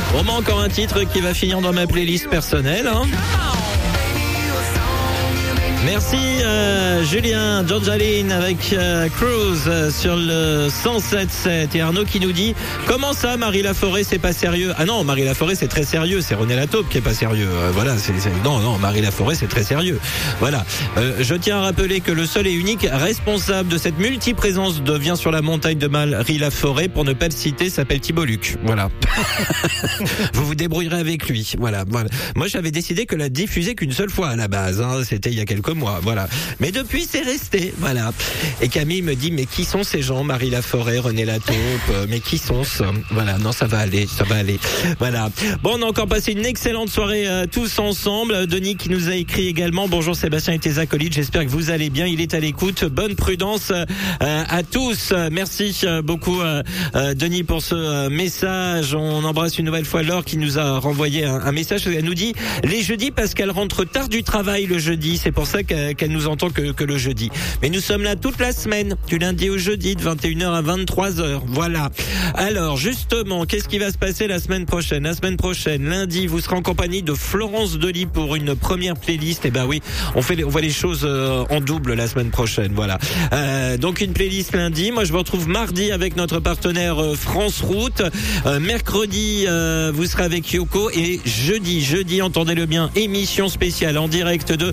Bon, bah, encore un titre qui va finir dans ma playlist personnelle. Hein. Merci Julien, Georgialine avec Cruise sur le 107.7 et Arnaud qui nous dit comment ça Marie Laforêt c'est pas sérieux. Ah non, Marie Laforêt c'est très sérieux, c'est René Lataupe qui est pas sérieux. Voilà, non, Marie Laforêt c'est très sérieux. Voilà. Je tiens à rappeler que le seul et unique responsable de cette multiprésence de Viens sur la montagne de Marie Laforêt, pour ne pas le citer, s'appelle Thibault Luc. Voilà. Vous vous débrouillerez avec lui. Voilà. Moi j'avais décidé que la diffuser qu'une seule fois à la base. Hein. C'était il y a quelques mois, voilà. Mais depuis, c'est resté, voilà. Et Camille me dit, mais qui sont ces gens, Marie Laforêt, René Lataupe, mais qui sont-ce? Voilà, non, ça va aller. Voilà. Bon, on a encore passé une excellente soirée tous ensemble. Denis qui nous a écrit également, bonjour Sébastien et tes acolytes, j'espère que vous allez bien. Il est à l'écoute. Bonne prudence à tous. Merci beaucoup Denis pour ce message. On embrasse une nouvelle fois Laure qui nous a renvoyé un message. Elle nous dit, les jeudis parce qu'elle rentre tard du travail le jeudi, c'est pour ça qu'elle nous entend que le jeudi. Mais nous sommes là toute la semaine, du lundi au jeudi, de 21h à 23h. Voilà. Alors, justement, qu'est-ce qui va se passer la semaine prochaine? La semaine prochaine, lundi, vous serez en compagnie de Florence Delis pour une première playlist. Et ben oui, on voit les choses en double la semaine prochaine. Voilà. Donc une playlist lundi. Moi, je vous retrouve mardi avec notre partenaire France Route. Mercredi, vous serez avec Yoko. Et jeudi, entendez-le bien, émission spéciale en direct de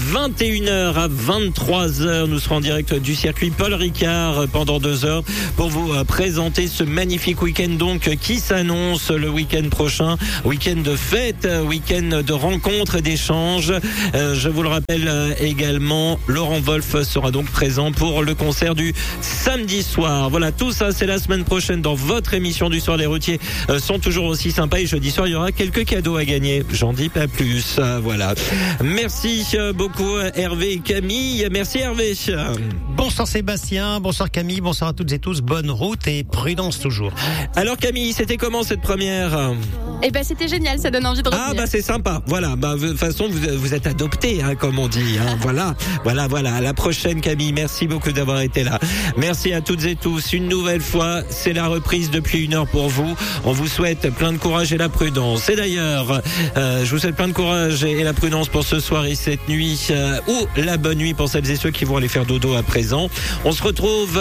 21h à 23h. Nous serons en direct du circuit Paul Ricard pendant 2 heures pour vous présenter ce magnifique week-end donc qui s'annonce le week-end prochain. Week-end de fête, week-end de rencontres et d'échanges. Je vous le rappelle également, Laurent Wolf sera donc présent pour le concert du samedi soir. Voilà, tout ça c'est la semaine prochaine dans votre émission du soir. Les routiers sont toujours aussi sympas et jeudi soir il y aura quelques cadeaux à gagner. J'en dis pas plus. Voilà. Merci beaucoup Hervé et Camille. Merci Hervé. Bonsoir Sébastien, bonsoir Camille, bonsoir à toutes et tous. Bonne route et prudence toujours. Alors Camille, c'était comment cette première? Eh ben c'était génial, ça donne envie de revenir. Ah bah c'est sympa. Voilà, bah de toute façon vous êtes adopté hein, comme on dit hein. Voilà. À la prochaine Camille. Merci beaucoup d'avoir été là. Merci à toutes et tous. Une nouvelle fois, c'est la reprise depuis 1 heure pour vous. On vous souhaite plein de courage et la prudence. Et d'ailleurs, je vous souhaite plein de courage et la prudence pour ce soir et cette nuit ou la bonne nuit pour celles et ceux qui vont aller faire dodo à présent. On se retrouve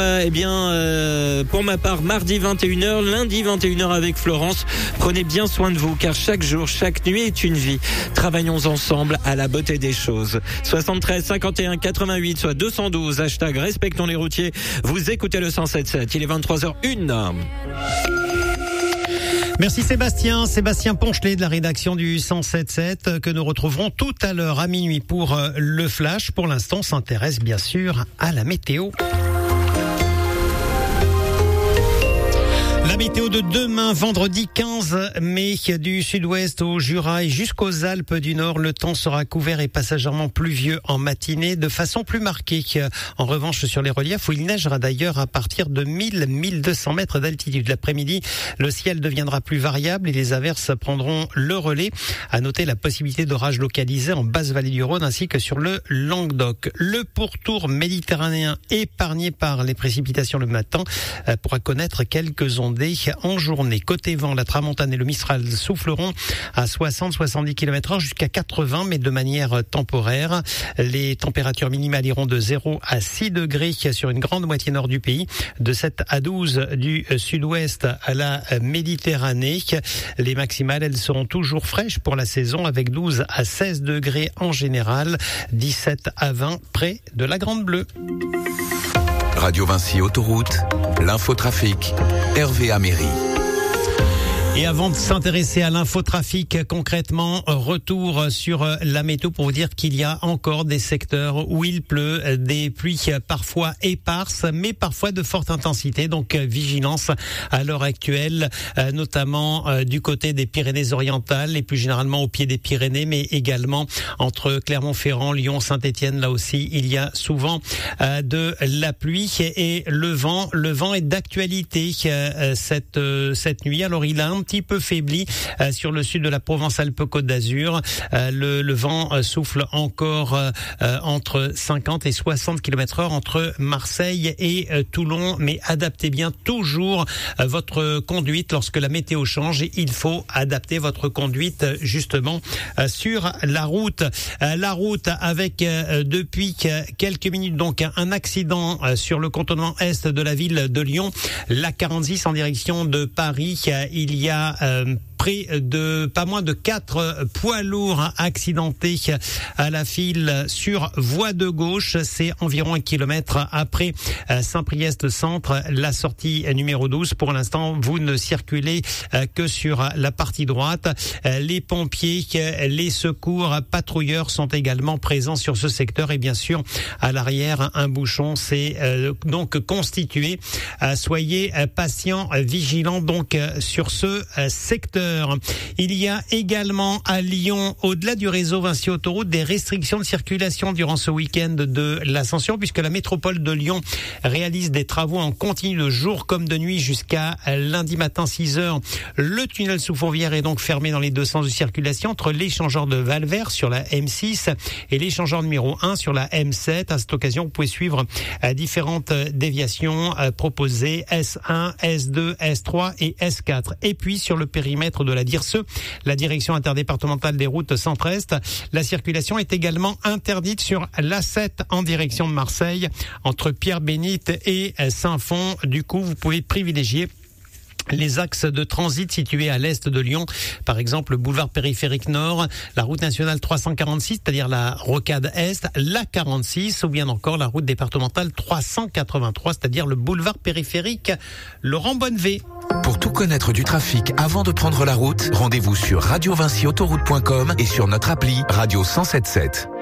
pour ma part mardi 21h, lundi 21h avec Florence. Prenez bien soin de vous car chaque jour, chaque nuit est une vie. Travaillons ensemble à la beauté des choses. 73 51 88 soit 212 hashtag respectons les routiers. Vous écoutez le 107.7. Il est 23h01. Merci Sébastien Ponchelet de la rédaction du 107.7 que nous retrouverons tout à l'heure à minuit pour le flash. Pour l'instant, on s'intéresse bien sûr à la météo. La météo de demain, vendredi 15 mai, du sud-ouest au Jura et jusqu'aux Alpes du Nord, le temps sera couvert et passagèrement pluvieux en matinée, de façon plus marquée. En revanche, sur les reliefs où il neigera d'ailleurs à partir de 1000-1200 mètres d'altitude. L'après-midi, le ciel deviendra plus variable et les averses prendront le relais. À noter la possibilité d'orages localisés en basse vallée du Rhône ainsi que sur le Languedoc. Le pourtour méditerranéen épargné par les précipitations le matin pourra connaître quelques ondées en journée. Côté vent, la tramontane et le Mistral souffleront à 60-70 km/h jusqu'à 80, mais de manière temporaire. Les températures minimales iront de 0 à 6 degrés sur une grande moitié nord du pays, de 7 à 12 du sud-ouest à la Méditerranée. Les maximales, elles seront toujours fraîches pour la saison avec 12 à 16 degrés en général, 17 à 20 près de la Grande Bleue. Radio Vinci Autoroute, l'infotrafic, Hervé Améry. Et avant de s'intéresser à l'infotrafic concrètement, retour sur la météo pour vous dire qu'il y a encore des secteurs où il pleut, des pluies parfois éparses, mais parfois de forte intensité. Donc vigilance à l'heure actuelle, notamment du côté des Pyrénées-Orientales et plus généralement au pied des Pyrénées, mais également entre Clermont-Ferrand, Lyon, Saint-Étienne. Là aussi, il y a souvent de la pluie et le vent est d'actualité cette nuit. Alors il a un un petit peu faibli sur le sud de la Provence-Alpes-Côte d'Azur. Le vent souffle encore entre 50 et 60 km/h entre Marseille et Toulon, mais adaptez bien toujours votre conduite lorsque la météo change. Il faut adapter votre conduite justement sur la route. La route avec depuis quelques minutes donc un accident sur le contournement est de la ville de Lyon, la 46 en direction de Paris. Il y a près de pas moins de 4 poids lourds accidentés à la file sur voie de gauche. C'est environ 1 kilomètre après Saint-Priest Centre, la sortie numéro 12. Pour l'instant, vous ne circulez que sur la partie droite. Les pompiers, les secours, patrouilleurs sont également présents sur ce secteur et bien sûr à l'arrière, un bouchon s'est donc constitué. Soyez patients, vigilants donc sur ce secteur. Il y a également à Lyon, au-delà du réseau Vinci Autoroute, des restrictions de circulation durant ce week-end de l'Ascension, puisque la métropole de Lyon réalise des travaux en continu de jour comme de nuit jusqu'à lundi matin 6h. Le tunnel sous Fourvière est donc fermé dans les deux sens de circulation entre l'échangeur de Valvert sur la M6 et l'échangeur numéro 1 sur la M7. À cette occasion, vous pouvez suivre différentes déviations proposées S1, S2, S3 et S4. Et puis sur le périmètre de la DIRSE, la direction interdépartementale des routes centre-est, la circulation est également interdite sur l'A7 en direction de Marseille, entre Pierre-Bénite et Saint-Fond. Du coup, vous pouvez privilégier les axes de transit situés à l'est de Lyon, par exemple le boulevard périphérique nord, la route nationale 346, c'est-à-dire la rocade est, la 46, ou bien encore la route départementale 383, c'est-à-dire le boulevard périphérique Laurent Bonnevé. Pour tout connaître du trafic avant de prendre la route, rendez-vous sur radiovinciautoroute.com et sur notre appli Radio 107.7.